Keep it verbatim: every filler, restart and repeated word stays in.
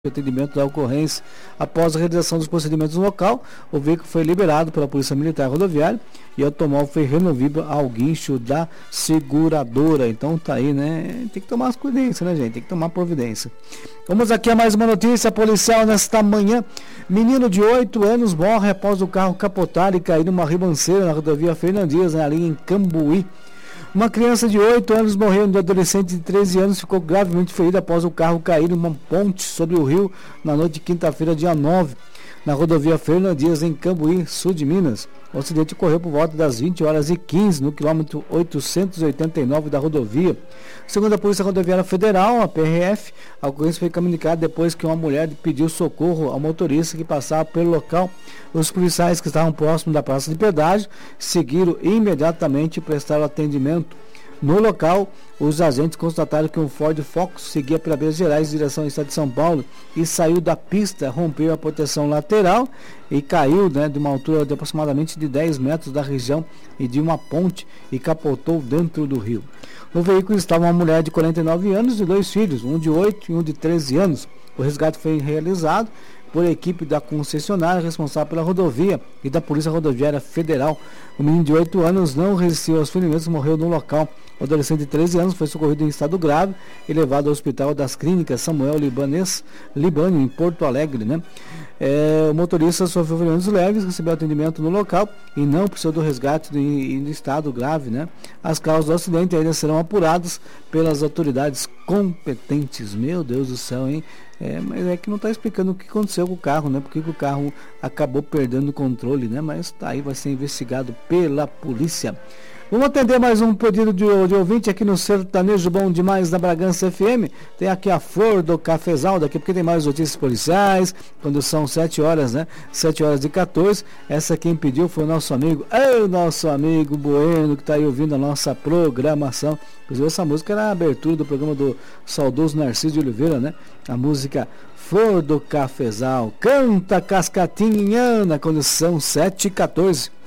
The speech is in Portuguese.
atendimento da ocorrência. Após a realização dos procedimentos no local, o veículo foi liberado pela Polícia Militar Rodoviária e o automóvel foi removido ao guincho da seguradora. Então tá aí, né? Tem que tomar as providências, né, gente? Tem que tomar providência. Vamos aqui a mais uma notícia policial nesta manhã. Menino de oito anos morre após o carro capotar e cair numa ribanceira na rodovia Fernandes, ali em Cambuí. Uma criança de oito anos morreu e um adolescente de treze anos ficou gravemente ferido após o carro cair numa ponte sobre o rio na noite de quinta-feira, dia nove, na rodovia Fernandes, em Cambuí, sul de Minas. O acidente ocorreu por volta das vinte horas e quinze, no quilômetro oitocentos e oitenta e nove da rodovia. Segundo a Polícia Rodoviária Federal, a P R F, a ocorrência foi comunicada depois que uma mulher pediu socorro ao motorista que passava pelo local. Os policiais que estavam próximos da praça de pedágio seguiram imediatamente e prestaram atendimento. No local, os agentes constataram que um Ford Focus seguia pelas vias gerais em direção ao estado de São Paulo e saiu da pista, rompeu a proteção lateral e caiu, né, de uma altura de aproximadamente de dez metros da região e de uma ponte e capotou dentro do rio. No veículo estava uma mulher de quarenta e nove anos e dois filhos, um de oito e um de treze anos. O resgate foi realizado por equipe da concessionária responsável pela rodovia e da Polícia Rodoviária Federal. O menino de oito anos não resistiu aos ferimentos e morreu no local. O adolescente de treze anos foi socorrido em estado grave e levado ao Hospital das Clínicas Samuel Libanês, Libânio, em Porto Alegre, né? É, o motorista sofreu ferimentos leves, recebeu atendimento no local e não precisou do resgate em estado grave, né? As causas do acidente ainda serão apuradas pelas autoridades competentes. Meu Deus do céu, hein? É, mas é que não está explicando o que aconteceu com o carro, né? Porque o carro acabou perdendo o controle, né? Mas tá aí, vai ser investigado pela polícia. Vamos atender mais um pedido de, de ouvinte aqui no Sertanejo Bom Demais da Bragança F M. Tem aqui a Flor do Cafezal daqui, porque tem mais notícias policiais, quando são sete horas, né? sete horas e quatorze. Essa quem pediu foi o nosso amigo, é o nosso amigo Bueno, que está aí ouvindo a nossa programação. Inclusive essa música era a abertura do programa do saudoso Narciso de Oliveira, né? A música Flor do Cafezal. Canta Cascatinha, quando são sete e quatorze.